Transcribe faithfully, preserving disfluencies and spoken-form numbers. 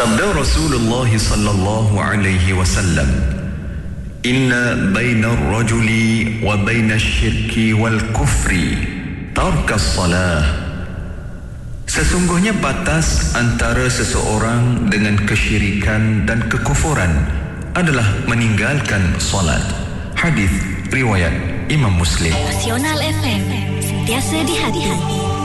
Sabda Rasulullah sallallahu alaihi wasallam, "Inna baina ar-rajuli wa baina asy-syirki wal kufri tarkas salah." Sesungguhnya batas antara seseorang dengan kesyirikan dan kekufuran adalah meninggalkan solat. Hadis riwayat Imam Muslim. Nasional F M, sentiasa di hati.